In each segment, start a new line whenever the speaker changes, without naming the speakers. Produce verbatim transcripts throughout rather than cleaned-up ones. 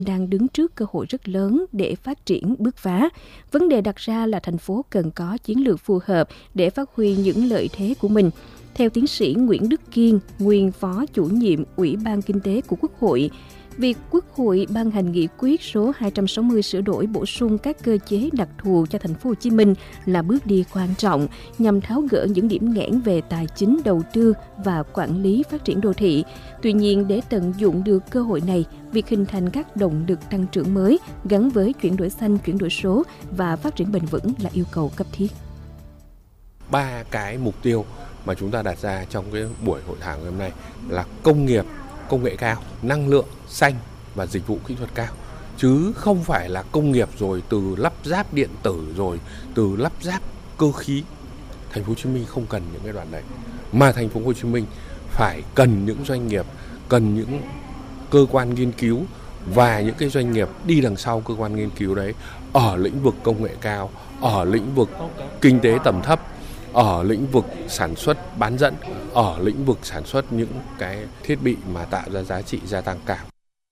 đang đứng trước cơ hội rất lớn để phát triển bứt phá. Vấn đề đặt ra là thành phố cần có chiến lược phù hợp để phát huy những lợi thế của mình. Theo tiến sĩ Nguyễn Đức Kiên, nguyên phó chủ nhiệm Ủy ban Kinh tế của Quốc hội, việc Quốc hội ban hành nghị quyết số hai trăm sáu mươi sửa đổi bổ sung các cơ chế đặc thù cho thành phố Hồ Chí Minh là bước đi quan trọng nhằm tháo gỡ những điểm nghẽn về tài chính đầu tư và quản lý phát triển đô thị. Tuy nhiên, để tận dụng được cơ hội này, việc hình thành các động lực tăng trưởng mới gắn với chuyển đổi xanh, chuyển đổi số và phát triển bền vững là yêu cầu cấp thiết.
Ba cái mục tiêu mà chúng ta đặt ra trong cái buổi hội thảo ngày hôm nay là công nghiệp, công nghệ cao, năng lượng xanh và dịch vụ kỹ thuật cao, chứ không phải là công nghiệp rồi từ lắp ráp điện tử rồi từ lắp ráp cơ khí. Thành phố Hồ Chí Minh không cần những cái đoạn đấy, mà thành phố Hồ Chí Minh phải cần những doanh nghiệp, cần những cơ quan nghiên cứu và những cái doanh nghiệp đi đằng sau cơ quan nghiên cứu đấy ở lĩnh vực công nghệ cao, ở lĩnh vực kinh tế tầm thấp, ở lĩnh vực sản xuất bán dẫn, ở lĩnh vực sản xuất những cái thiết bị mà tạo ra giá trị gia tăng cao.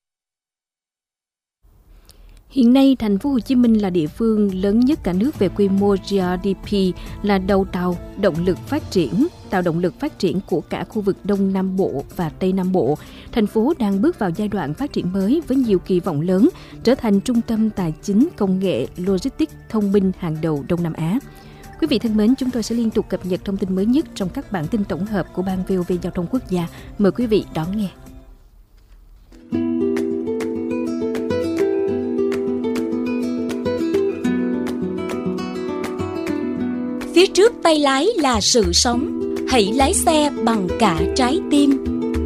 Hiện nay, thành phố Hồ Chí Minh là địa phương lớn nhất cả nước về quy mô giê đê pê, là đầu tàu động lực phát triển, tạo động lực phát triển của cả khu vực Đông Nam Bộ và Tây Nam Bộ. Thành phố đang bước vào giai đoạn phát triển mới với nhiều kỳ vọng lớn, trở thành trung tâm tài chính, công nghệ, logistics thông minh hàng đầu Đông Nam Á. Quý vị thân mến, chúng tôi sẽ liên tục cập nhật thông tin mới nhất trong các bản tin tổng hợp của Ban vê o vê Giao thông Quốc gia. Mời quý vị đón nghe.
Phía trước tay lái là sự sống, hãy lái xe bằng cả trái tim.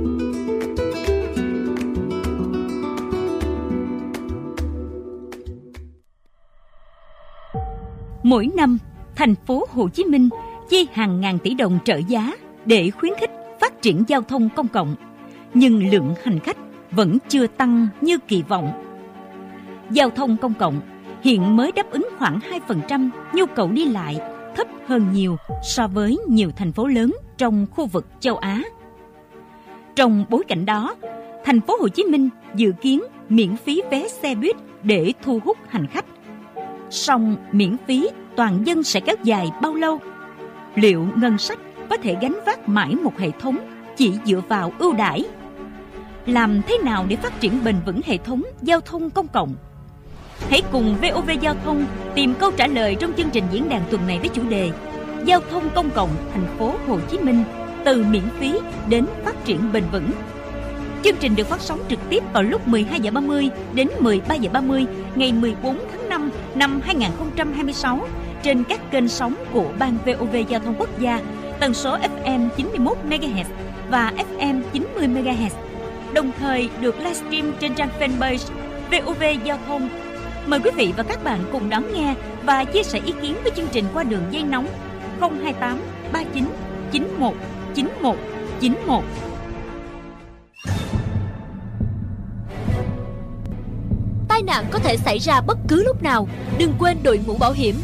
Mỗi năm, thành phố Hồ Chí Minh chi hàng ngàn tỷ đồng trợ giá để khuyến khích phát triển giao thông công cộng, nhưng lượng hành khách vẫn chưa tăng như kỳ vọng. Giao thông công cộng hiện mới đáp ứng khoảng hai phần trăm nhu cầu đi lại, thấp hơn nhiều so với nhiều thành phố lớn trong khu vực châu Á. Trong bối cảnh đó, thành phố Hồ Chí Minh dự kiến miễn phí vé xe buýt để thu hút hành khách. Song miễn phí toàn dân sẽ kéo dài bao lâu? Liệu ngân sách có thể gánh vác mãi một hệ thống chỉ dựa vào ưu đãi? Làm thế nào để phát triển bền vững hệ thống giao thông công cộng? Hãy cùng vê o vê Giao thông tìm câu trả lời trong chương trình diễn đàn tuần này với chủ đề Giao thông công cộng thành phố Hồ Chí Minh, từ miễn phí đến phát triển bền vững. Chương trình được phát sóng trực tiếp vào lúc mười hai giờ ba mươi đến mười ba giờ ba mươi ngày mười bốn tháng năm năm hai nghìn không trăm hai mươi sáu trên các kênh sóng của Ban vê o vê Giao thông Quốc gia, tần số ép em chín mươi mốt mê ga héc và ép em chín mươi mê ga héc, đồng thời được livestream trên trang fanpage vê o vê Giao thông. Mời quý vị và các bạn cùng đón nghe và chia sẻ ý kiến với chương trình qua đường dây nóng không hai tám ba chín chín một chín một chín một.
Tai nạn có thể xảy ra bất cứ lúc nào, đừng quên đội mũ bảo hiểm.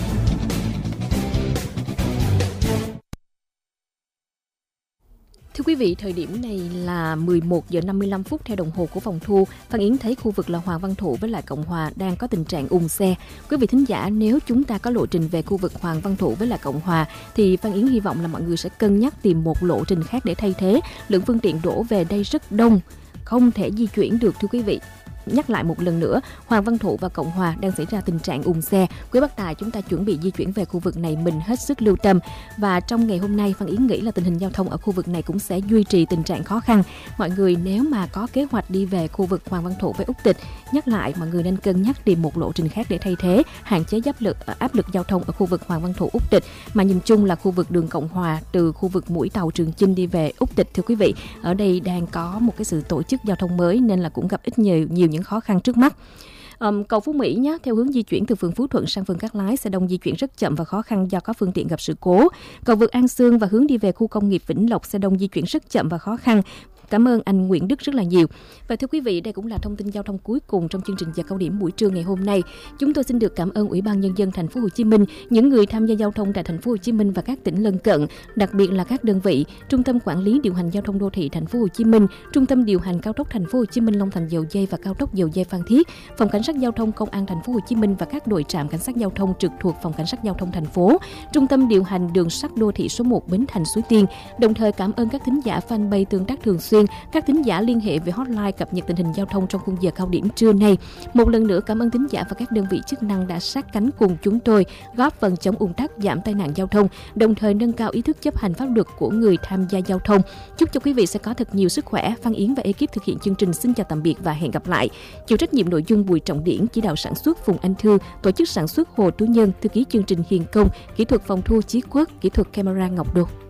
Thưa quý vị, thời điểm này là mười một giờ năm mươi lăm phút theo đồng hồ của phòng thu. Phan Yến thấy khu vực là Hoàng Văn Thụ với lại Cộng Hòa đang có tình trạng ùn xe. Quý vị thính giả, nếu chúng ta có lộ trình về khu vực Hoàng Văn Thụ với lại Cộng Hòa thì Phan Yến hy vọng là mọi người sẽ cân nhắc tìm một lộ trình khác để thay thế. Lượng phương tiện đổ về đây rất đông, không thể di chuyển được thưa quý vị. Nhắc lại một lần nữa, Hoàng Văn Thụ và Cộng Hòa đang xảy ra tình trạng ùn xe. Quý bác tài chúng ta chuẩn bị di chuyển về khu vực này mình hết sức lưu tâm. Và trong ngày hôm nay, Phan Yến nghĩ là tình hình giao thông ở khu vực này cũng sẽ duy trì tình trạng khó khăn. Mọi người nếu mà có kế hoạch đi về khu vực Hoàng Văn Thụ với Úc Tịch, nhắc lại mọi người nên cân nhắc tìm một lộ trình khác để thay thế, hạn chế áp lực áp lực giao thông ở khu vực Hoàng Văn Thụ Úc Tịch. Mà nhìn chung là khu vực đường Cộng Hòa từ khu vực mũi tàu Trường Chinh đi về Úc Tịch, thưa quý vị, ở đây đang có một cái sự tổ chức giao thông mới nên là cũng gặp ít nhiều nhiều những khó khăn trước mắt. Um, cầu Phú Mỹ nhé, theo hướng di chuyển từ phường Phú Thuận sang phường Cát Lái, xe đông di chuyển rất chậm và khó khăn do có phương tiện gặp sự cố. Cầu vượt An Sương và hướng đi về khu công nghiệp Vĩnh Lộc, xe đông di chuyển rất chậm và khó khăn. Cảm ơn anh Nguyễn Đức rất là nhiều. Và thưa quý vị, đây cũng là thông tin giao thông cuối cùng trong chương trình giờ cao điểm buổi trưa ngày hôm nay. Chúng tôi xin được cảm ơn Ủy ban Nhân dân thành phố Hồ Chí Minh, những người tham gia giao thông tại thành phố Hồ Chí Minh và các tỉnh lân cận, đặc biệt là các đơn vị Trung tâm Quản lý điều hành giao thông đô thị thành phố Hồ Chí Minh, Trung tâm điều hành cao tốc thành phố Hồ Chí Minh Long Thành Dầu Giây và cao tốc Dầu Giây Phan Thiết, Phòng Cảnh sát giao thông Công an thành phố Hồ Chí Minh và các đội trạm cảnh sát giao thông trực thuộc Phòng Cảnh sát giao thông thành phố, Trung tâm điều hành đường sắt đô thị số một Bến Thành Suối Tiên. Đồng thời cảm ơn các thính giả fanpage tương tác thường xuyên, các thính giả liên hệ về hotline cập nhật tình hình giao thông trong khung giờ cao điểm trưa nay. Một lần nữa cảm ơn thính giả và các đơn vị chức năng đã sát cánh cùng chúng tôi, góp phần chống ùn tắc, giảm tai nạn giao thông, đồng thời nâng cao ý thức chấp hành pháp luật của người tham gia giao thông. Chúc cho quý vị sẽ có thật nhiều sức khỏe. Phan Yến và ekip thực hiện chương trình xin chào tạm biệt và hẹn gặp lại. Chịu trách nhiệm nội dung Bùi Trọng Điển, chỉ đạo sản xuất Phùng Anh Thư, tổ chức sản xuất Hồ Tú Nhân, thư ký chương trình Hiền Công, kỹ thuật phòng thu Chí Quốc, kỹ thuật camera Ngọc Đô.